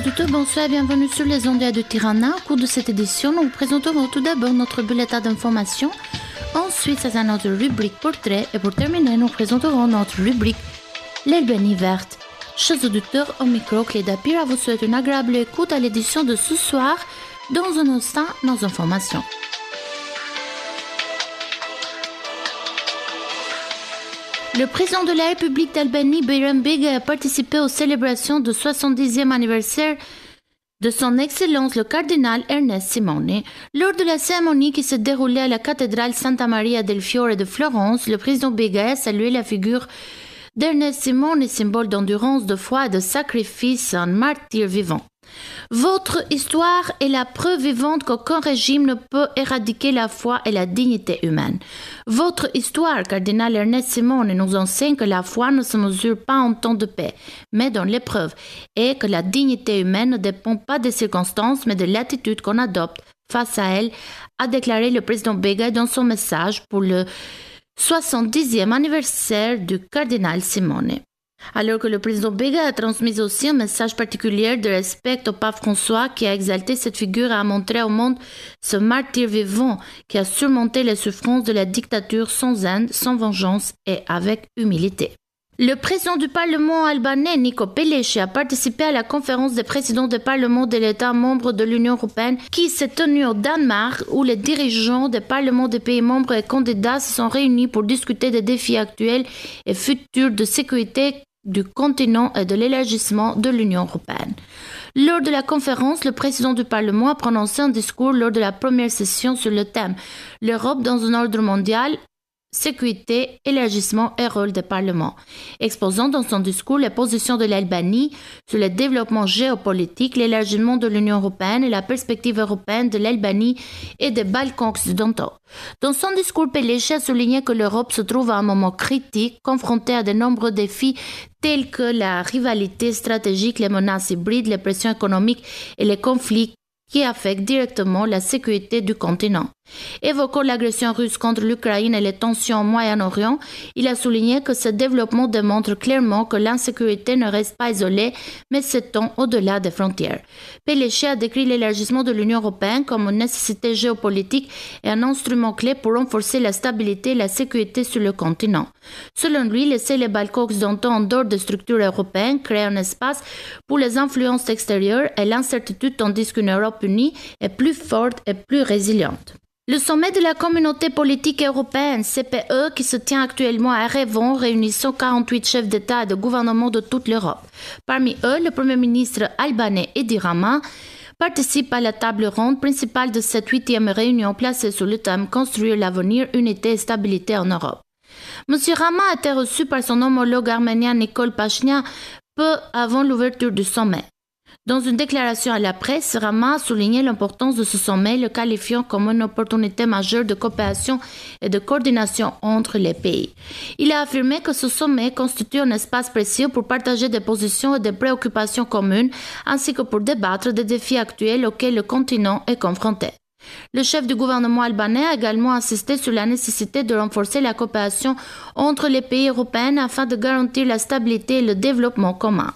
Bonsoir et bienvenue sur les ondes de Tirana. Au cours de cette édition, nous vous présenterons tout d'abord notre bulletin d'information. Ensuite, c'est notre rubrique portrait. Et pour terminer, nous présenterons notre rubrique l'Albanie verte. Chers auditeurs, au micro, Cléda Pira vous souhaite une agréable écoute à l'édition de ce soir. Dans un instant, nos informations. Le président de la République d'Albanie, Bayram Bega, a participé aux célébrations du 70e anniversaire de son Excellence le cardinal Ernest Simone. Lors de la cérémonie qui se déroulait à la cathédrale Santa Maria del Fiore de Florence, le président Bega a salué la figure d'Ernest Simone, symbole d'endurance, de foi et de sacrifice, un martyr vivant. Votre histoire est la preuve vivante qu'aucun régime ne peut éradiquer la foi et la dignité humaine. Votre histoire, cardinal Ernest Simone, nous enseigne que la foi ne se mesure pas en temps de paix, mais dans l'épreuve, et que la dignité humaine ne dépend pas des circonstances, mais de l'attitude qu'on adopte face à elle, a déclaré le président Bega dans son message pour le 70e anniversaire du cardinal Simone. Alors que le président Bega a transmis aussi un message particulier de respect au pape François qui a exalté cette figure et a montré au monde ce martyr vivant qui a surmonté les souffrances de la dictature sans haine, sans vengeance et avec humilité. Le président du Parlement albanais, Niko Pelleši, a participé à la conférence des présidents des parlements de l'État membres de l'Union européenne qui s'est tenue au Danemark, où les dirigeants des parlements des pays membres et candidats se sont réunis pour discuter des défis actuels et futurs de sécurité du continent et de l'élargissement de l'Union européenne. Lors de la conférence, le président du Parlement a prononcé un discours lors de la première session sur le thème « L'Europe dans un ordre mondial ». Sécurité, élargissement et rôle des parlements, exposant dans son discours les positions de l'Albanie sur le développement géopolitique, l'élargissement de l'Union européenne et la perspective européenne de l'Albanie et des Balkans occidentaux. Dans son discours, Pelleši a souligné que l'Europe se trouve à un moment critique, confrontée à de nombreux défis tels que la rivalité stratégique, les menaces hybrides, les pressions économiques et les conflits qui affectent directement la sécurité du continent. Évoquant l'agression russe contre l'Ukraine et les tensions au Moyen-Orient, il a souligné que ce développement démontre clairement que l'insécurité ne reste pas isolée, mais s'étend au-delà des frontières. Pelleši a décrit l'élargissement de l'Union européenne comme une nécessité géopolitique et un instrument clé pour renforcer la stabilité et la sécurité sur le continent. Selon lui, laisser les Balkans occidentaux en dehors des structures européennes crée un espace pour les influences extérieures et l'incertitude, tandis qu'une Europe unie est plus forte et plus résiliente. Le sommet de la communauté politique européenne, CPE, qui se tient actuellement à Erevan, réunissant 48 chefs d'État et de gouvernement de toute l'Europe. Parmi eux, le Premier ministre albanais Edi Rama participe à la table ronde principale de cette 8e réunion placée sur le thème « Construire l'avenir, unité et stabilité en Europe ». M. Rama a été reçu par son homologue arménien Nikol Pashinyan peu avant l'ouverture du sommet. Dans une déclaration à la presse, Rama a souligné l'importance de ce sommet, le qualifiant comme une opportunité majeure de coopération et de coordination entre les pays. Il a affirmé que ce sommet constitue un espace précieux pour partager des positions et des préoccupations communes, ainsi que pour débattre des défis actuels auxquels le continent est confronté. Le chef du gouvernement albanais a également insisté sur la nécessité de renforcer la coopération entre les pays européens afin de garantir la stabilité et le développement commun.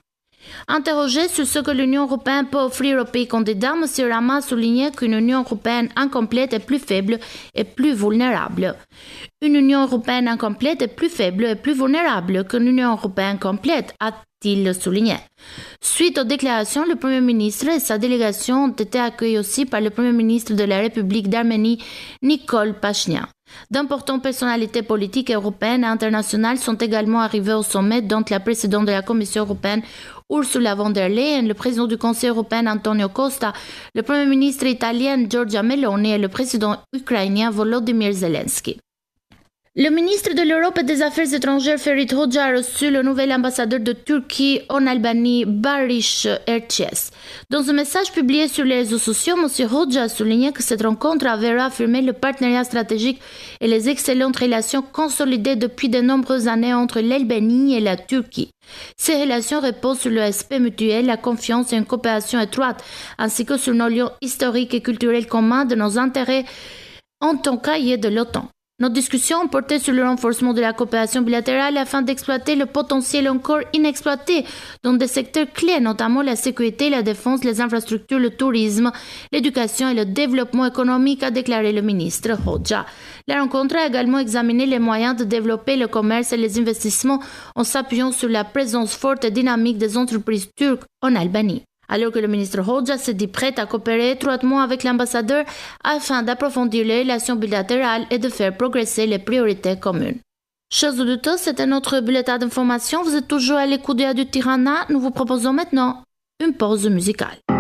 Interrogé sur ce que l'Union européenne peut offrir aux pays candidats, M. Rama a souligné qu'une Union européenne incomplète est plus faible et plus vulnérable. Une Union européenne incomplète est plus faible et plus vulnérable qu'une Union européenne complète, a-t-il souligné. Suite aux déclarations, le Premier ministre et sa délégation ont été accueillis aussi par le Premier ministre de la République d'Arménie, Nikol Pashinyan. D'importantes personnalités politiques européennes et internationales sont également arrivées au sommet, dont la présidente de la Commission européenne, Ursula von der Leyen, le président du Conseil européen, Antonio Costa, le Premier ministre italien, Giorgia Meloni et le président ukrainien, Volodymyr Zelensky. Le ministre de l'Europe et des Affaires étrangères, Ferit Hoxha, a reçu le nouvel ambassadeur de Turquie en Albanie, Barış Erçes. Dans un message publié sur les réseaux sociaux, M. Hoxha a souligné que cette rencontre avait réaffirmé le partenariat stratégique et les excellentes relations consolidées depuis de nombreuses années entre l'Albanie et la Turquie. Ces relations reposent sur le respect mutuel, la confiance et une coopération étroite, ainsi que sur nos liens historiques et culturels communs de nos intérêts en tant qu'alliés de l'OTAN. Notre discussion portait sur le renforcement de la coopération bilatérale afin d'exploiter le potentiel encore inexploité dans des secteurs clés, notamment la sécurité, la défense, les infrastructures, le tourisme, l'éducation et le développement économique, a déclaré le ministre Hoxha. La rencontre a également examiné les moyens de développer le commerce et les investissements en s'appuyant sur la présence forte et dynamique des entreprises turques en Albanie. Alors que le ministre Hoxha s'est dit prêt à coopérer étroitement avec l'ambassadeur afin d'approfondir les relations bilatérales et de faire progresser les priorités communes. Chers auditeurs, c'était notre bulletin d'information. Vous êtes toujours à l'écoute de Radio Tirana. Nous vous proposons maintenant une pause musicale.